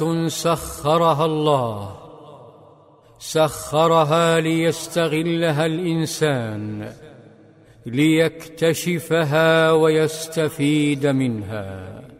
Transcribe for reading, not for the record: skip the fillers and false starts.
آلة سخرها الله، سخرها ليستغلها الإنسان ليكتشفها ويستفيد منها.